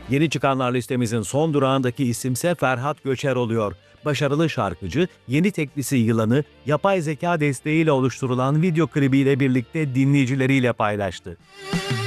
Yeni çıkanlar listemizin son durağındaki isimse Ferhat Göçer oluyor. Başarılı şarkıcı, yeni teklisi Yılan'ı yapay zeka desteğiyle oluşturulan video klibiyle birlikte dinleyicileriyle paylaştı.